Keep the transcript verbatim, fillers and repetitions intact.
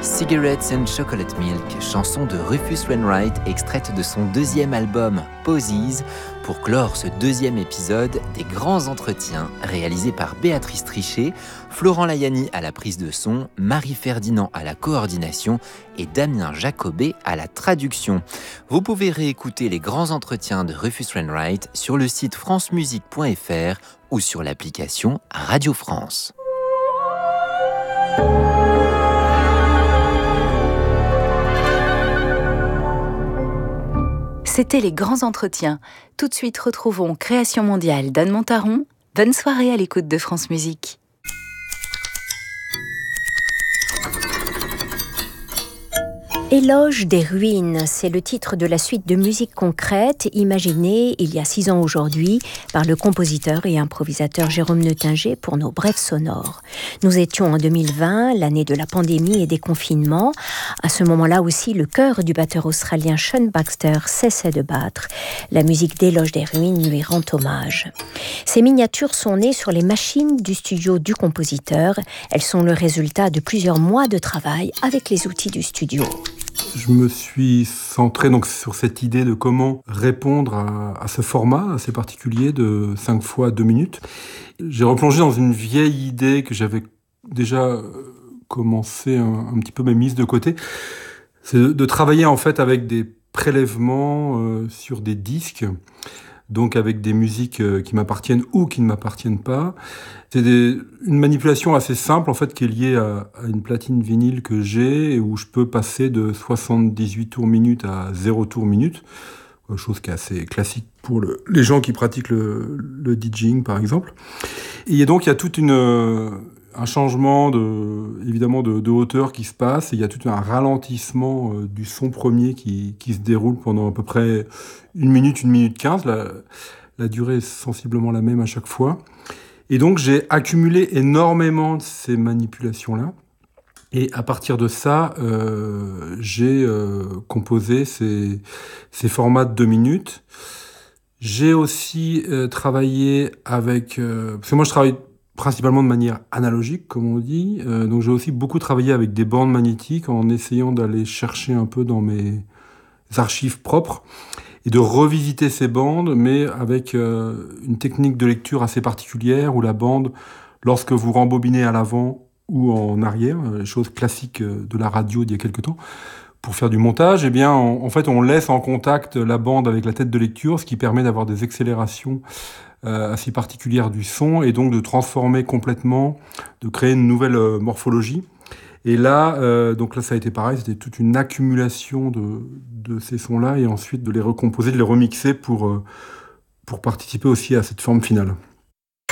Cigarettes and Chocolate Milk, chanson de Rufus Wainwright extraite de son deuxième album Posies, pour clore ce deuxième épisode des grands entretiens réalisés par Béatrice Trichet, Florent Layani à la prise de son, Marie Ferdinand à la coordination et Damien Jacobet à la traduction. Vous pouvez réécouter les grands entretiens de Rufus Wainwright sur le site francemusique point f r ou sur l'application Radio France. C'était les grands entretiens. Tout de suite, retrouvons Création mondiale d'Anne Montaron. Bonne soirée à l'écoute de France Musique. Éloge des ruines, c'est le titre de la suite de musique concrète imaginée il y a six ans aujourd'hui par le compositeur et improvisateur Jérôme Neutinger pour nos brèves sonores. Nous étions en deux mille vingt, l'année de la pandémie et des confinements. À ce moment-là aussi, le cœur du batteur australien Sean Baxter cessait de battre. La musique d'Éloge des ruines lui rend hommage. Ces miniatures sont nées sur les machines du studio du compositeur. Elles sont le résultat de plusieurs mois de travail avec les outils du studio. Je me suis centré donc sur cette idée de comment répondre à, à ce format assez particulier de cinq fois deux minutes. J'ai replongé dans une vieille idée que j'avais déjà commencé un, un petit peu mais mise de côté. C'est de, de travailler en fait avec des prélèvements euh, sur des disques, donc avec des musiques euh, qui m'appartiennent ou qui ne m'appartiennent pas. C'est des, une manipulation assez simple en fait qui est liée à, à une platine vinyle que j'ai et où je peux passer de soixante-dix-huit tours minute à zéro tour minute, chose qui est assez classique pour le, les gens qui pratiquent le, le DJing par exemple. Et donc il y a toute une un changement de évidemment de, de hauteur qui se passe et il y a tout un ralentissement euh, du son premier qui, qui se déroule pendant à peu près une minute, une minute quinze. La, la durée est sensiblement la même à chaque fois. Et donc, j'ai accumulé énormément de ces manipulations-là. Et à partir de ça, euh, j'ai euh, composé ces, ces formats de deux minutes. J'ai aussi euh, travaillé avec... Euh, parce que moi, je travaille principalement de manière analogique, comme on dit. Euh, donc, j'ai aussi beaucoup travaillé avec des bandes magnétiques en essayant d'aller chercher un peu dans mes archives propres et de revisiter ces bandes, mais avec euh, une technique de lecture assez particulière où la bande, lorsque vous rembobinez à l'avant ou en arrière, les choses classiques de la radio d'il y a quelque temps, pour faire du montage, eh bien, on, en fait, on laisse en contact la bande avec la tête de lecture, ce qui permet d'avoir des accélérations euh, assez particulières du son et donc de transformer complètement, de créer une nouvelle euh, morphologie. Et là, euh, donc là, ça a été pareil, c'était toute une accumulation de, de ces sons-là et ensuite de les recomposer, de les remixer pour, euh, pour participer aussi à cette forme finale.